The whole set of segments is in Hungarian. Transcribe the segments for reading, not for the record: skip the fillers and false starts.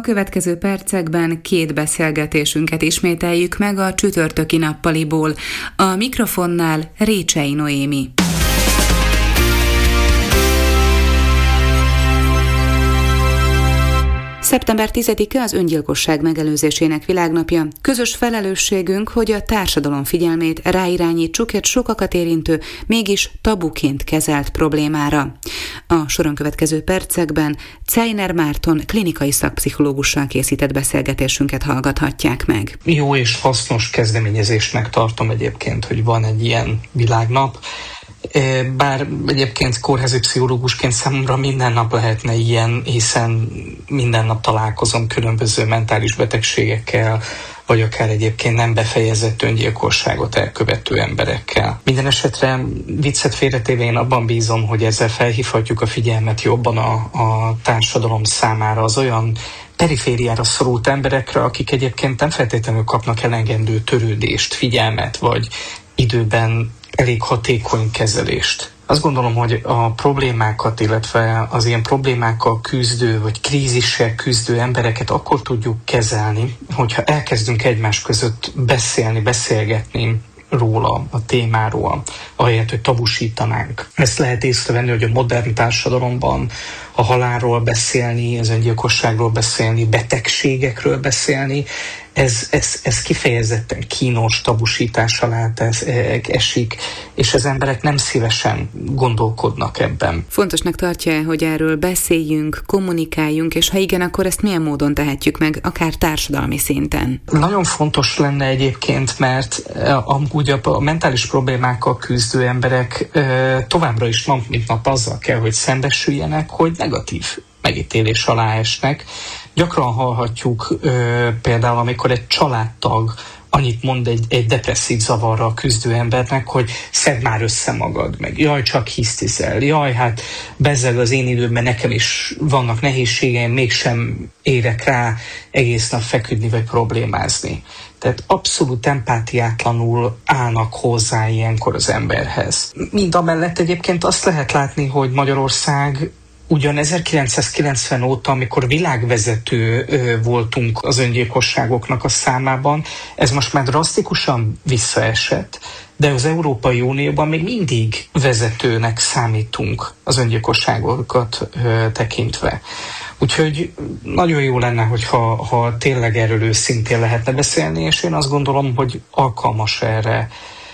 A következő percekben 2 beszélgetésünket ismételjük meg a csütörtöki nappaliból. A mikrofonnál Récsei Noémi. Szeptember 10-e az öngyilkosság megelőzésének világnapja. Közös felelősségünk, hogy a társadalom figyelmét ráirányítsuk egy sokakat érintő, mégis tabuként kezelt problémára. A soron következő percekben Czejner Márton klinikai szakpszichológussal készített beszélgetésünket hallgathatják meg. Jó és hasznos kezdeményezésnek tartom egyébként, hogy van egy ilyen világnap. Bár egyébként kórházi pszichológusként számomra minden nap lehetne ilyen, hiszen minden nap találkozom különböző mentális betegségekkel, vagy akár egyébként nem befejezett öngyilkosságot elkövető emberekkel. Minden esetre viccet félretéve én abban bízom, hogy ezzel felhívhatjuk a figyelmet jobban a társadalom számára az olyan perifériára szorult emberekre, akik egyébként nem feltétlenül kapnak elegendő törődést, figyelmet, vagy időben elég hatékony kezelést. Azt gondolom, hogy a problémákat, illetve az ilyen problémákkal küzdő, vagy krízissel küzdő embereket akkor tudjuk kezelni, hogyha elkezdünk egymás között beszélgetni róla, a témáról, ahelyett, hogy tabusítanánk. Ezt lehet észrevenni, hogy a modern társadalomban a halálról beszélni, az öngyilkosságról beszélni, betegségekről beszélni, ez kifejezetten kínos tabusítás alá esik, és az emberek nem szívesen gondolkodnak ebben. Fontosnak tartja, hogy erről beszéljünk, kommunikáljunk, és ha igen, akkor ezt milyen módon tehetjük meg, akár társadalmi szinten? Nagyon fontos lenne egyébként, mert amúgy a mentális problémákkal küzdő emberek továbbra is nap mint nap azzal kell, hogy szembesüljenek, hogy negatív megítélés alá esnek. Gyakran hallhatjuk például, amikor egy családtag annyit mond egy depresszív zavarral küzdő embernek, hogy szedd már össze magad, meg jaj, csak hisztizel, jaj, hát bezzeg az én időmben nekem is vannak nehézségeim, mégsem érek rá egész nap feküdni vagy problémázni. Tehát abszolút empátiátlanul állnak hozzá ilyenkor az emberhez. Mindamellett egyébként azt lehet látni, hogy Magyarország ugyan 1990 óta, amikor világvezető voltunk az öngyilkosságoknak a számában, ez most már drasztikusan visszaesett, de az Európai Unióban még mindig vezetőnek számítunk az öngyilkosságokat tekintve. Úgyhogy nagyon jó lenne, ha tényleg erről őszintén lehetne beszélni, és én azt gondolom, hogy alkalmas erre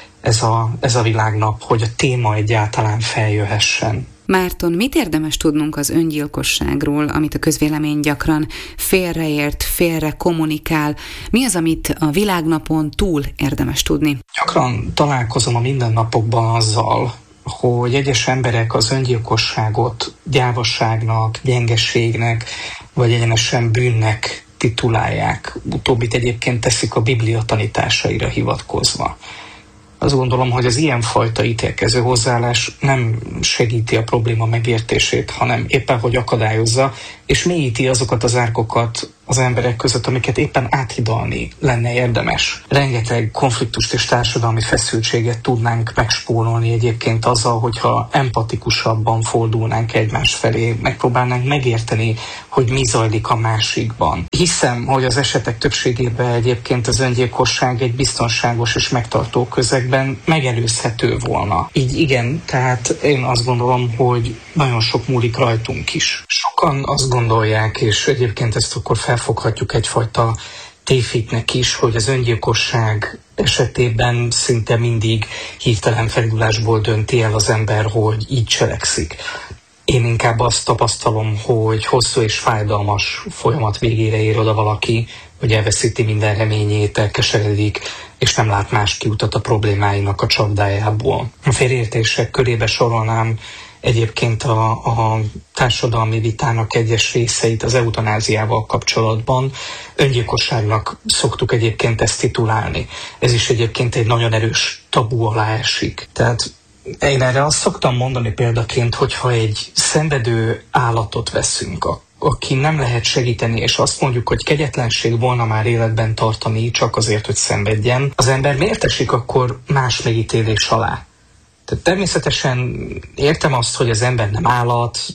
ez a világnap, hogy a téma egyáltalán feljöhessen. Márton, mit érdemes tudnunk az öngyilkosságról, amit a közvélemény gyakran félreért, félre kommunikál? Mi az, amit a világnapon túl érdemes tudni? Gyakran találkozom a mindennapokban azzal, hogy egyes emberek az öngyilkosságot gyávaságnak, gyengeségnek, vagy egyenesen bűnnek titulálják. Utóbbit egyébként teszik a Biblia tanításaira hivatkozva. Azt gondolom, hogy az ilyenfajta ítélkező hozzáállás nem segíti a probléma megértését, hanem éppen hogy akadályozza, és mélyíti azokat az árkokat az emberek között, amiket éppen áthidalni lenne érdemes. Rengeteg konfliktust és társadalmi feszültséget tudnánk megspórolni egyébként azzal, hogyha empatikusabban fordulnánk egymás felé, megpróbálnánk megérteni, hogy mi zajlik a másikban. Hiszem, hogy az esetek többségében egyébként az öngyilkosság egy biztonságos és megtartó közegben megelőzhető volna. Így igen, tehát én azt gondolom, hogy nagyon sok múlik rajtunk is. Sokan azt gondolják, és egyébként ezt akkor felfoghatjuk egyfajta tévhitnek is, hogy az öngyilkosság esetében szinte mindig hirtelen felindulásból dönti el az ember, hogy így cselekszik. Én inkább azt tapasztalom, hogy hosszú és fájdalmas folyamat végére ér oda valaki, hogy elveszíti minden reményét, elkeseredik, és nem lát más kiutat a problémáinak a csapdájából. A félreértések körébe sorolnám egyébként a társadalmi vitának egyes részeit az eutanáziával kapcsolatban. Öngyilkosságnak szoktuk egyébként ezt titulálni. Ez is egyébként egy nagyon erős tabu alá esik. Tehát én erre azt szoktam mondani példaként, hogyha egy szenvedő állatot veszünk, aki nem lehet segíteni, és azt mondjuk, hogy kegyetlenség volna már életben tartani csak azért, hogy szenvedjen, az ember miért esik akkor más megítélés alá? Tehát természetesen értem azt, hogy az ember nem állat,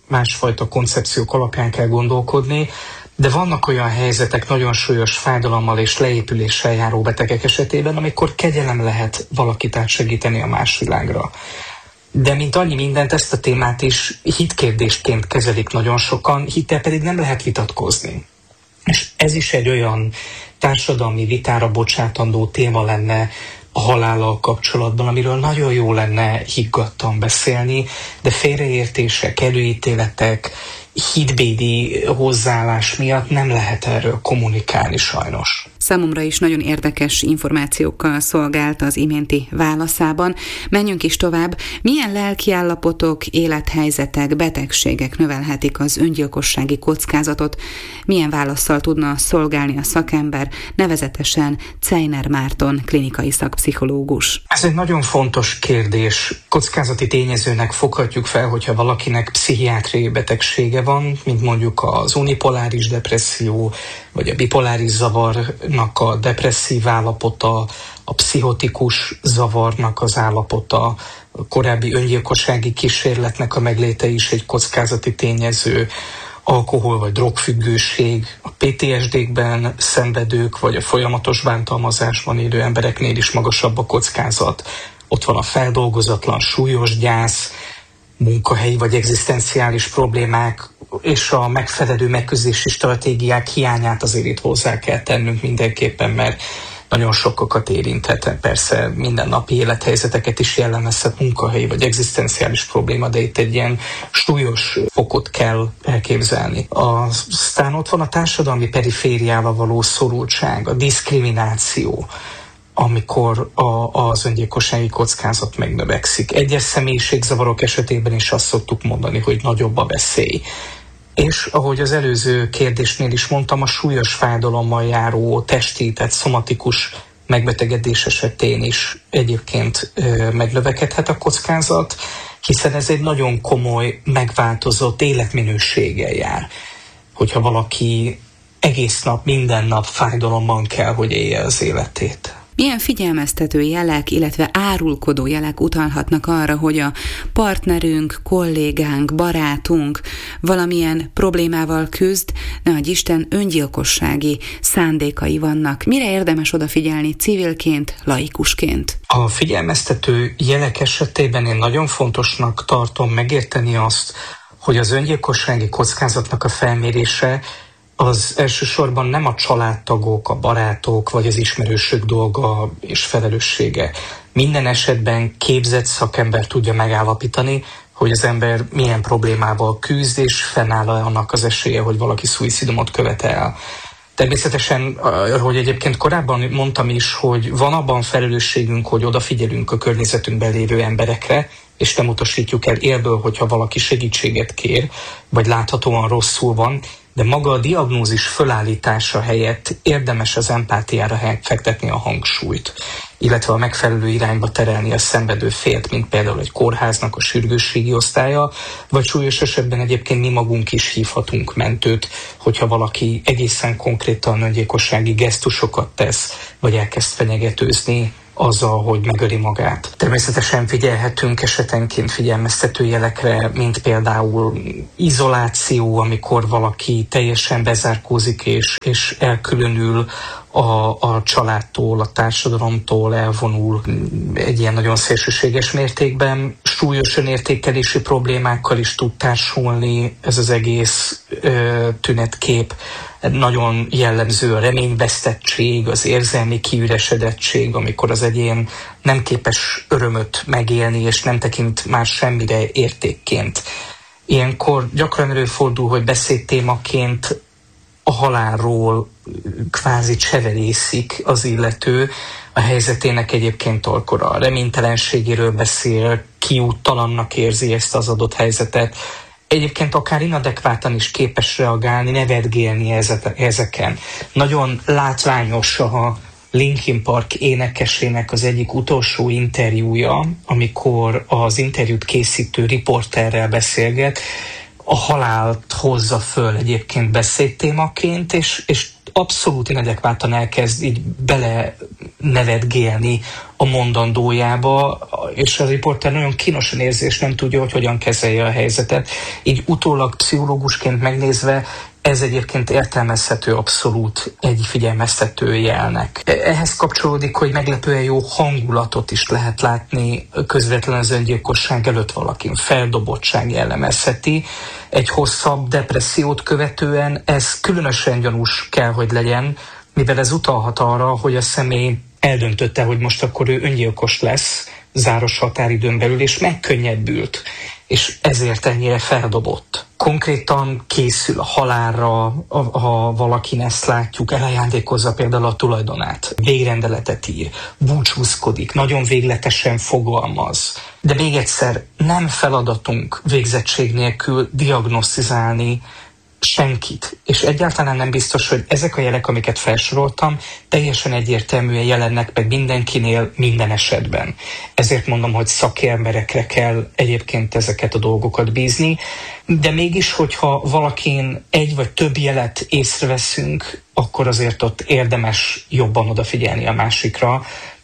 másfajta koncepciók alapján kell gondolkodni, de vannak olyan helyzetek nagyon súlyos fájdalommal és leépüléssel járó betegek esetében, amikor kegyelem lehet valakit átsegíteni a más világra. De mint annyi mindent, ezt a témát is hitkérdésként kezelik nagyon sokan, hittel pedig nem lehet vitatkozni. És ez is egy olyan társadalmi vitára bocsátandó téma lenne a halállal kapcsolatban, amiről nagyon jó lenne higgadtan beszélni, de félreértések, előítéletek, hitbédi hozzáállás miatt nem lehet erről kommunikálni sajnos. Számomra is nagyon érdekes információkkal szolgált az iménti válaszában. Menjünk is tovább. Milyen lelkiállapotok, élethelyzetek, betegségek növelhetik az öngyilkossági kockázatot? Milyen válasszal tudna szolgálni a szakember, nevezetesen Czejner Márton klinikai szakpszichológus? Ez egy nagyon fontos kérdés. Kockázati tényezőnek foghatjuk fel, hogyha valakinek pszichiátriai betegsége van, mint mondjuk az unipoláris depresszió, vagy a bipoláris zavarnak a depresszív állapota, a pszichotikus zavarnak az állapota, a korábbi öngyilkossági kísérletnek a megléte is egy kockázati tényező, alkohol- vagy drogfüggőség, a PTSD-kben szenvedők, vagy a folyamatos bántalmazásban élő embereknél is magasabb a kockázat. Ott van a feldolgozatlan súlyos gyász, munkahelyi vagy egzisztenciális problémák, és a megfelelő megküzdési stratégiák hiányát azért itt hozzá kell tennünk mindenképpen, mert nagyon sokakat érinthet, persze mindennapi élethelyzeteket is jellemezhet munkahelyi vagy egzisztenciális probléma, de itt egy ilyen súlyos fokot kell elképzelni. Aztán ott van a társadalmi perifériával való szorultság, a diszkrimináció, amikor az öngyilkossági kockázat megnövekszik. Egyes személyiségzavarok esetében is azt szoktuk mondani, hogy nagyobb a veszély. És ahogy az előző kérdésnél is mondtam, a súlyos fájdalommal járó testi, tehát szomatikus megbetegedés esetén is egyébként megnövekedhet a kockázat, hiszen ez egy nagyon komoly, megváltozott életminőséggel jár. Hogyha valaki egész nap, minden nap fájdalomban kell, hogy élje az életét. Milyen figyelmeztető jelek, illetve árulkodó jelek utalhatnak arra, hogy a partnerünk, kollégánk, barátunk valamilyen problémával küzd, ne adj Isten, öngyilkossági szándékai vannak? Mire érdemes odafigyelni civilként, laikusként? A figyelmeztető jelek esetében én nagyon fontosnak tartom megérteni azt, hogy az öngyilkossági kockázatnak a felmérése az elsősorban nem a családtagok, a barátok vagy az ismerősök dolga és felelőssége. Minden esetben képzett szakember tudja megállapítani, hogy az ember milyen problémával küzd, és fennáll annak az esélye, hogy valaki szuicidumot követ el. Természetesen, ahogy egyébként korábban mondtam is, hogy van abban felelősségünk, hogy odafigyelünk a környezetünkben lévő emberekre, és nem utasítjuk el élből, hogyha valaki segítséget kér, vagy láthatóan rosszul van, de maga a diagnózis fölállítása helyett érdemes az empátiára fektetni a hangsúlyt, illetve a megfelelő irányba terelni a szenvedő félt, mint például egy kórháznak a sürgősségi osztálya, vagy súlyos esetben egyébként mi magunk is hívhatunk mentőt, hogyha valaki egészen konkrétan öngyilkossági gesztusokat tesz, vagy elkezd fenyegetőzni azzal, hogy megöli magát. Természetesen figyelhetünk esetenként figyelmeztető jelekre, mint például izoláció, amikor valaki teljesen bezárkózik és elkülönül a családtól, a társadalomtól, elvonul egy ilyen nagyon szélsőséges mértékben. Súlyos önértékelési problémákkal is tud társulni ez az egész tünetkép. Nagyon jellemző a reményvesztettség, az érzelmi kiüresedettség, amikor az egyén nem képes örömöt megélni, és nem tekint már semmire értékként. Ilyenkor gyakran előfordul, hogy beszédtémaként a halálról kvázi cseverészik az illető, a helyzetének egyébként olykor a reménytelenségéről beszél, kiúttalannak érzi ezt az adott helyzetet, egyébként akár inadekvátan is képes reagálni, nevetgélni ezeken. Nagyon látványos a Linkin Park énekesének az egyik utolsó interjúja, amikor az interjút készítő riporterrel beszélget, a halált hozza föl egyébként beszédtémaként, és abszolút inadekvátan elkezd így bele nevetgélni a mondandójába, és a riporter nagyon kínosan érzi, és nem tudja, hogy hogyan kezelje a helyzetet. Így utólag pszichológusként megnézve ez egyébként értelmezhető abszolút egy figyelmeztető jelnek. Ehhez kapcsolódik, hogy meglepően jó hangulatot is lehet látni közvetlenül az öngyilkosság előtt valakin. Feldobottság jellemezheti. Egy hosszabb depressziót követően ez különösen gyanús kell, hogy legyen, mivel ez utalhat arra, hogy a személy eldöntötte, hogy most akkor ő öngyilkos lesz záros határidőn belül, és megkönnyebbült, és ezért ennyire feldobott. Konkrétan készül a halálra, ha valakin ezt látjuk, elajándékozza például a tulajdonát, végrendeletet ír, búcsúzkodik, nagyon végletesen fogalmaz. De még egyszer, nem feladatunk végzettség nélkül diagnosztizálni senkit, és egyáltalán nem biztos, hogy ezek a jelek, amiket felsoroltam, teljesen egyértelműen jelennek meg mindenkinél, minden esetben. Ezért mondom, hogy szakemberekre kell egyébként ezeket a dolgokat bízni, de mégis, hogyha valakin egy vagy több jelet észreveszünk, akkor azért ott érdemes jobban odafigyelni a másikra,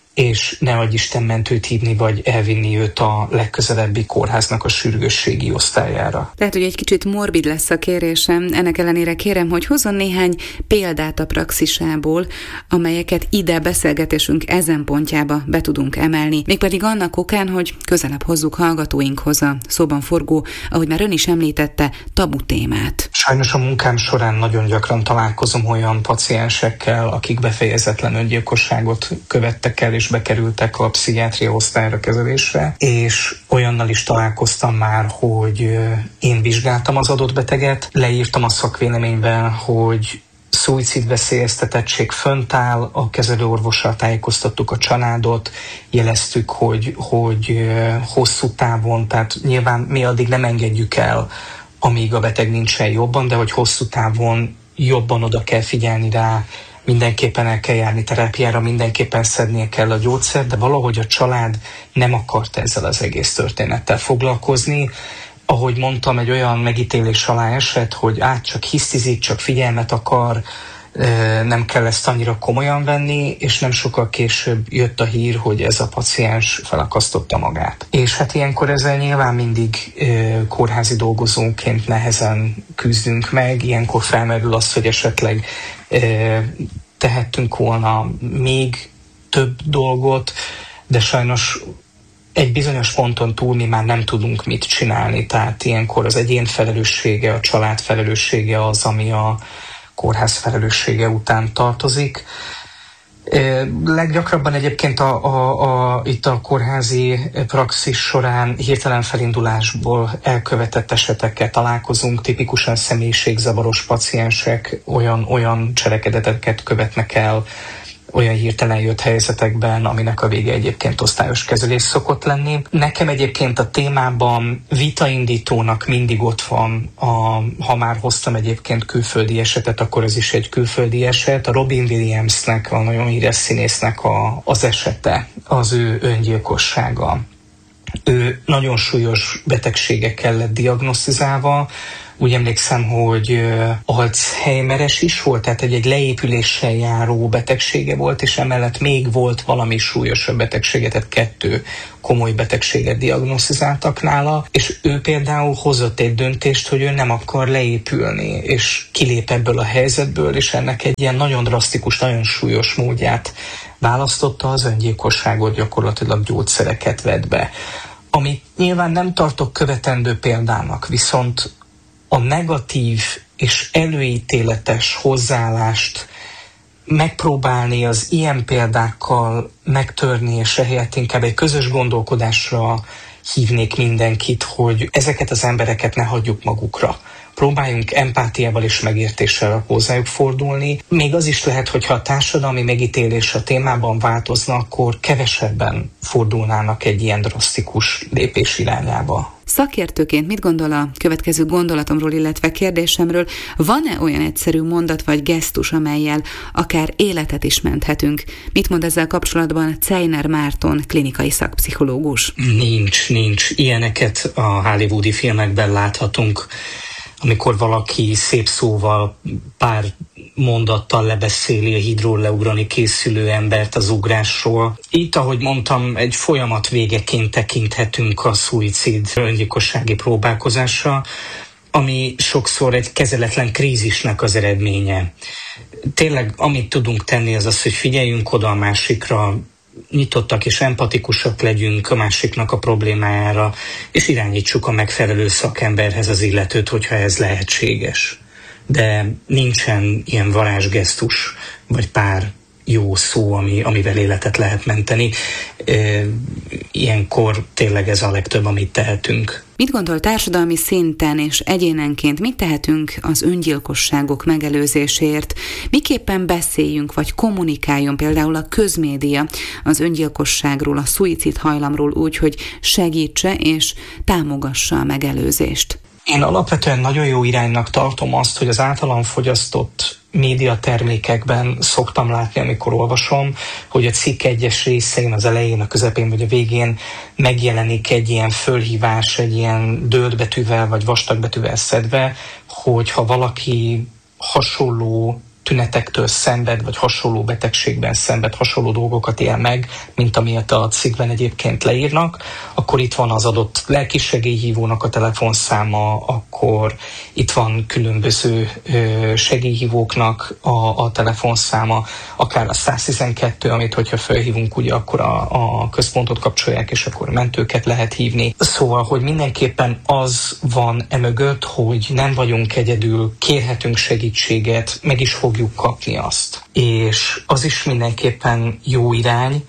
és ne adj Isten mentőt hívni, vagy elvinni őt a legközelebbi kórháznak a sürgősségi osztályára. Tehát, hogy egy kicsit morbid lesz a kérésem, ennek ellenére kérem, hogy hozzon néhány példát a praxisából, amelyeket ide beszélgetésünk ezen pontjába be tudunk emelni. Mégpedig annak okán, hogy közelebb hozzuk hallgatóinkhoz a szóban forgó, ahogy már ön is említette, tabu témát. Sajnos a munkám során nagyon gyakran találkozom olyan paciensekkel, akik befejezetlen öngyilkosságot követtek el, és bekerültek a pszichiátria osztályra kezelésre, és olyannal is találkoztam már, hogy én vizsgáltam az adott beteget, leírtam a szakvéleményben, hogy szuicidveszélyeztetettség fönt áll, a kezelőorvossal tájékoztattuk a családot, jeleztük, hogy hosszú távon, tehát nyilván mi addig nem engedjük el, amíg a beteg nincsen jobban, de hogy hosszú távon jobban oda kell figyelni rá, mindenképpen el kell járni terápiára, mindenképpen szednie kell a gyógyszert, de valahogy a család nem akart ezzel az egész történettel foglalkozni. Ahogy mondtam, egy olyan megítélés alá esett, hogy csak hisztizik, csak figyelmet akar, nem kell ezt annyira komolyan venni, és nem sokkal később jött a hír, hogy ez a paciens felakasztotta magát. És hát ilyenkor ezzel nyilván mindig kórházi dolgozóként nehezen küzdünk meg, ilyenkor felmerül az, hogy esetleg tehettünk volna még több dolgot, de sajnos egy bizonyos ponton túl mi már nem tudunk mit csinálni, tehát ilyenkor az egyén felelőssége, a család felelőssége az, ami a kórház felelőssége után tartozik. Leggyakrabban egyébként itt a kórházi praxis során hirtelen felindulásból elkövetett esetekkel találkozunk, tipikusan személyiségzavaros paciensek olyan cselekedeteket követnek el, olyan hirtelen jött helyzetekben, aminek a vége egyébként osztályos kezelés szokott lenni. Nekem egyébként a témában vitaindítónak mindig ott van, ha már hoztam egyébként külföldi esetet, akkor ez is egy külföldi eset. A Robin Williamsnek, a nagyon híres színésznek az esete, az ő öngyilkossága. Ő nagyon súlyos betegségekkel lett diagnosztizálva. Úgy emlékszem, hogy Alzheimeres is volt, tehát egy leépüléssel járó betegsége volt, és emellett még volt valami súlyosabb betegsége, tehát 2 komoly betegséget diagnosztizáltak nála, és ő például hozott egy döntést, hogy ő nem akar leépülni, és kilép ebből a helyzetből, és ennek egy ilyen nagyon drasztikus, nagyon súlyos módját választotta, az öngyilkosságot, gyakorlatilag gyógyszereket vett be. Amit nyilván nem tartok követendő példának, viszont a negatív és előítéletes hozzáállást megpróbálni az ilyen példákkal megtörni, és ehelyett inkább egy közös gondolkodásra hívnék mindenkit, hogy ezeket az embereket ne hagyjuk magukra. Próbáljunk empátiával és megértéssel hozzájuk fordulni. Még az is lehet, hogyha a társadalmi megítélés a témában változna, akkor kevesebben fordulnának egy ilyen drasztikus lépés irányába. Szakértőként mit gondol a következő gondolatomról, illetve kérdésemről? Van-e olyan egyszerű mondat vagy gesztus, amellyel akár életet is menthetünk? Mit mond ezzel kapcsolatban Czejner Márton, klinikai szakpszichológus? Nincs. Ilyeneket a hollywoodi filmekben láthatunk, amikor valaki szép szóval pár mondattal lebeszéli a hídról leugrani készülő embert az ugrásról. Itt, ahogy mondtam, egy folyamat végeként tekinthetünk a szuicid öngyilkossági próbálkozásra, ami sokszor egy kezeletlen krízisnek az eredménye. Tényleg, amit tudunk tenni, az az, hogy figyeljünk oda a másikra, nyitottak és empatikusak legyünk a másiknak a problémájára, és irányítsuk a megfelelő szakemberhez az illetőt, hogyha ez lehetséges. De nincsen ilyen varázsgesztus, vagy pár jó szó, amivel életet lehet menteni. Ilyenkor tényleg ez a legtöbb, amit tehetünk. Mit gondol, társadalmi szinten és egyénenként mit tehetünk az öngyilkosságok megelőzéséért? Miképpen beszéljünk vagy kommunikáljon például a közmédia az öngyilkosságról, a szuicid hajlamról úgy, hogy segítse és támogassa a megelőzést? Én alapvetően nagyon jó iránynak tartom azt, hogy az általam fogyasztott médiatermékekben szoktam látni, amikor olvasom, hogy a cikk egyes részein, az elején, a közepén vagy a végén megjelenik egy ilyen fölhívás, egy ilyen dőlt betűvel vagy vastag betűvel szedve, hogy ha valaki hasonló tünetektől szenved, vagy hasonló betegségben szenved, hasonló dolgokat él meg, mint amilyet a cikkben egyébként leírnak, akkor itt van az adott lelkisegélyhívónak a telefonszáma, akkor itt van különböző segélyhívóknak a telefonszáma, akár a 112, amit hogyha felhívunk, ugye akkor a központot kapcsolják, és akkor mentőket lehet hívni. Szóval, hogy mindenképpen az van emögött, hogy nem vagyunk egyedül, kérhetünk segítséget, meg is fogjuk kapni azt. És az is mindenképpen jó irány,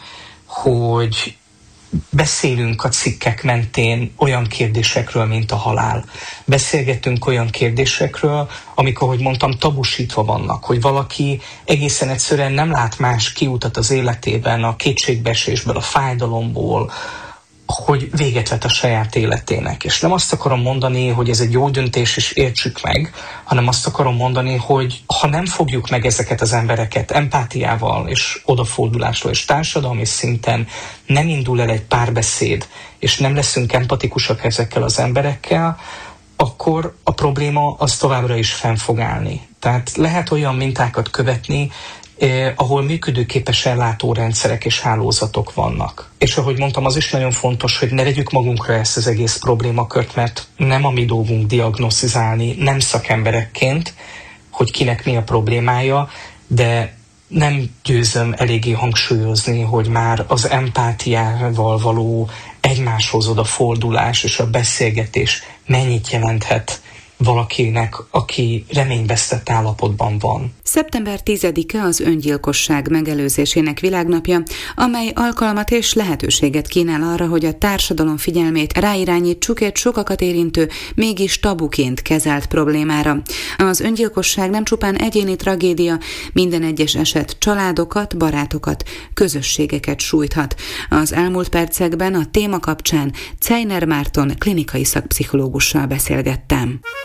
hogy beszélünk a cikkek mentén olyan kérdésekről, mint a halál. Beszélgetünk olyan kérdésekről, amik, ahogy mondtam, tabusítva vannak, hogy valaki egészen egyszerűen nem lát más kiutat az életében, a kétségbeesésből, a fájdalomból, hogy véget vet a saját életének. És nem azt akarom mondani, hogy ez egy jó döntés, és értsük meg, hanem azt akarom mondani, hogy ha nem fogjuk meg ezeket az embereket empátiával és odafordulással és társadalmi szinten nem indul el egy párbeszéd, és nem leszünk empatikusak ezekkel az emberekkel, akkor a probléma az továbbra is fenn fog állni. Tehát lehet olyan mintákat követni, ahol működőképes ellátórendszerek és hálózatok vannak. És ahogy mondtam, az is nagyon fontos, hogy ne vegyük magunkra ezt az egész problémakört, mert nem a mi dolgunk diagnosztizálni, nem szakemberekként, hogy kinek mi a problémája, de nem győzöm eléggé hangsúlyozni, hogy már az empátiával való egymáshoz odafordulás és a beszélgetés mennyit jelenthet valakinek, aki reményvesztett állapotban van. Szeptember 10-e az öngyilkosság megelőzésének világnapja, amely alkalmat és lehetőséget kínál arra, hogy a társadalom figyelmét ráirányítsuk egy sokakat érintő, mégis tabuként kezelt problémára. Az öngyilkosság nem csupán egyéni tragédia, minden egyes eset családokat, barátokat, közösségeket sújthat. Az elmúlt percekben a téma kapcsán Czejner Márton klinikai szakpszichológussal beszélgettem.